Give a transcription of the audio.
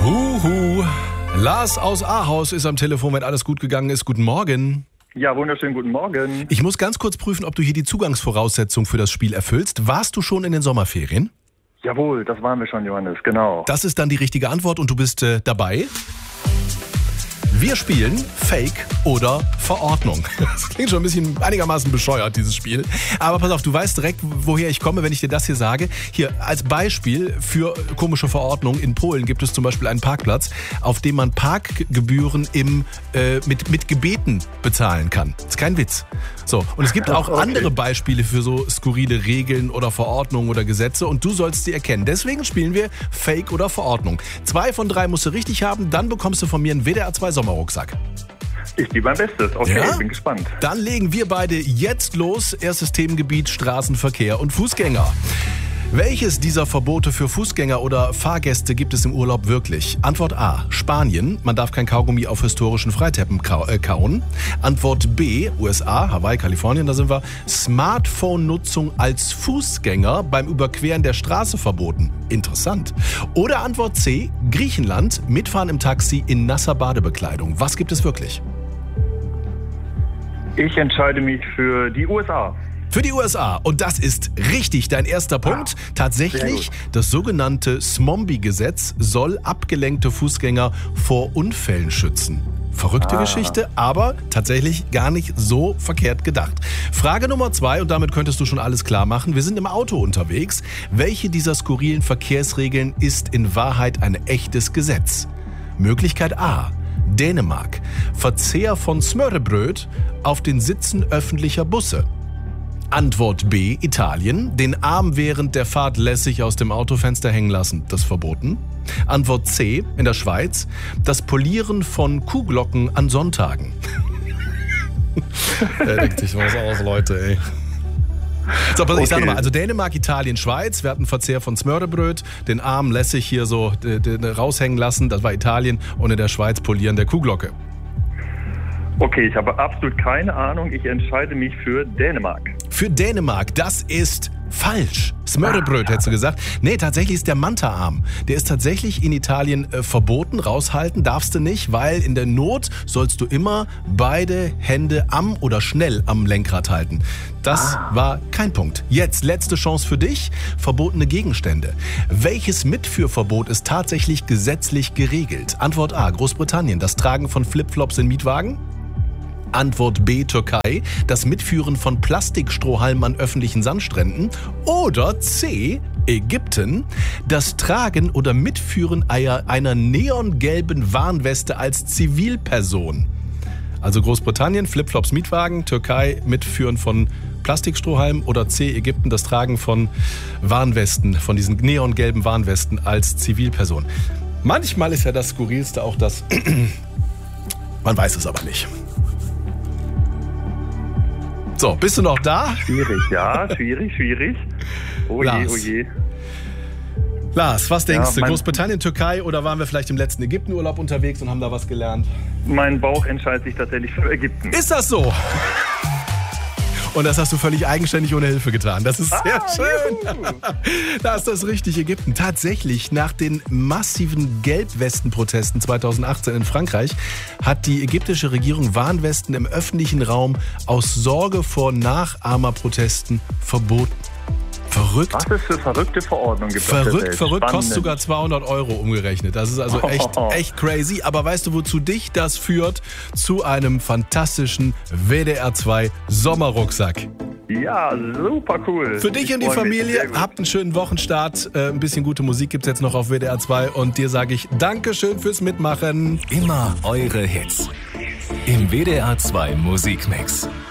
Huhu. Lars aus Ahaus ist am Telefon, wenn alles gut gegangen ist. Guten Morgen. Ja, wunderschönen guten Morgen. Ich muss ganz kurz prüfen, ob du hier die Zugangsvoraussetzung für das Spiel erfüllst. Warst du schon in den Sommerferien? Jawohl, das waren wir schon, Johannes, genau. Das ist dann die richtige Antwort und du bist dabei. Wir spielen Fake oder Verordnung. Das klingt schon ein bisschen einigermaßen bescheuert, dieses Spiel. Aber pass auf, du weißt direkt, woher ich komme, wenn ich dir das hier sage. Hier als Beispiel für komische Verordnung. In Polen gibt es zum Beispiel einen Parkplatz, auf dem man Parkgebühren mit Gebeten bezahlen kann. Das ist kein Witz. So, und es gibt auch andere Beispiele für so skurrile Regeln oder Verordnungen oder Gesetze und du sollst sie erkennen. Deswegen spielen wir Fake oder Verordnung. 2 von 3 musst du richtig haben, dann bekommst du von mir einen WDR 2 Sommerrucksack. Ich gebe mein Bestes. Okay, ja? Bin gespannt. Dann legen wir beide jetzt los. Erstes Themengebiet Straßenverkehr und Fußgänger. Welches dieser Verbote für Fußgänger oder Fahrgäste gibt es im Urlaub wirklich? Antwort A, Spanien. Man darf kein Kaugummi auf historischen Freiteppen kauen. Antwort B, USA, Hawaii, Kalifornien, da sind wir. Smartphone-Nutzung als Fußgänger beim Überqueren der Straße verboten. Interessant. Oder Antwort C, Griechenland. Mitfahren im Taxi in nasser Badebekleidung. Was gibt es wirklich? Ich entscheide mich für die USA. Für die USA. Und das ist richtig, dein erster Punkt. Tatsächlich, das sogenannte SMOMBI-Gesetz soll abgelenkte Fußgänger vor Unfällen schützen. Verrückte Geschichte, aber tatsächlich gar nicht so verkehrt gedacht. Frage Nummer 2, und damit könntest du schon alles klar machen. Wir sind im Auto unterwegs. Welche dieser skurrilen Verkehrsregeln ist in Wahrheit ein echtes Gesetz? Möglichkeit A, Dänemark. Verzehr von Smørrebrød auf den Sitzen öffentlicher Busse. Antwort B, Italien. Den Arm während der Fahrt lässig aus dem Autofenster hängen lassen. Das ist verboten. Antwort C, in der Schweiz. Das Polieren von Kuhglocken an Sonntagen. Denkt sich was aus, Leute, ey. So, pass auf, ich sag nochmal, also Dänemark, Italien, Schweiz, wir hatten Verzehr von Smørrebrød, den Arm lässig hier so raushängen lassen, das war Italien, und in der Schweiz Polieren der Kuhglocke. Okay, ich habe absolut keine Ahnung. Ich entscheide mich für Dänemark. Für Dänemark, das ist falsch. Smørrebrød, hättest du gesagt. Nee, tatsächlich ist der Manta-Arm. Der ist tatsächlich in Italien verboten. Raushalten darfst du nicht, weil in der Not sollst du immer beide Hände am oder schnell am Lenkrad halten. Das war kein Punkt. Jetzt letzte Chance für dich. Verbotene Gegenstände. Welches Mitführverbot ist tatsächlich gesetzlich geregelt? Antwort A, Großbritannien. Das Tragen von Flipflops in Mietwagen. Antwort B, Türkei, das Mitführen von Plastikstrohhalmen an öffentlichen Sandstränden. Oder C, Ägypten, das Tragen oder Mitführen einer neongelben Warnweste als Zivilperson. Also Großbritannien, Flipflops, Mietwagen, Türkei, Mitführen von Plastikstrohhalmen oder C, Ägypten, das Tragen von Warnwesten, von diesen neongelben Warnwesten als Zivilperson. Manchmal ist ja das Skurrilste auch das, man weiß es aber nicht. So, bist du noch da? Schwierig, ja, schwierig. Oh je, oh je. Lars, was denkst du? Großbritannien, Türkei oder waren wir vielleicht im letzten Ägyptenurlaub unterwegs und haben da was gelernt? Mein Bauch entscheidet sich tatsächlich für Ägypten. Ist das so? Und das hast du völlig eigenständig ohne Hilfe getan. Das ist sehr schön. Da ist das richtig, Ägypten. Tatsächlich, nach den massiven Gelbwesten-Protesten 2018 in Frankreich hat die ägyptische Regierung Warnwesten im öffentlichen Raum aus Sorge vor Nachahmerprotesten verboten. Verrückt. Was es für verrückte Verordnungen gibt. Verrückt, kostet sogar 200 € umgerechnet. Das ist also echt crazy. Aber weißt du, wozu dich das führt? Zu einem fantastischen WDR 2 Sommerrucksack. Ja, super cool. Für dich und die Familie, habt einen schönen Wochenstart. Ein bisschen gute Musik gibt's jetzt noch auf WDR 2. Und dir sage ich Dankeschön fürs Mitmachen. Immer eure Hits im WDR 2 Musikmix.